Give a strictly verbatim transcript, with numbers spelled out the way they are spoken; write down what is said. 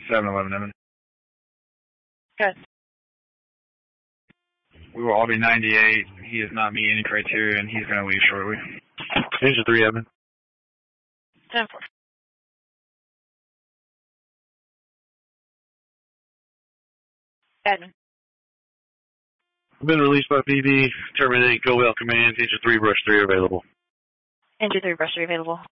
seven eleven, Evan. Good. We will all be ninety-eight. He is not meeting any criteria, and he's going to leave shortly. Engine three, Evan. ten four. Admin. Been released by P B. Terminate, go well commands. Engine three, brush three available. Engine three, brush three available.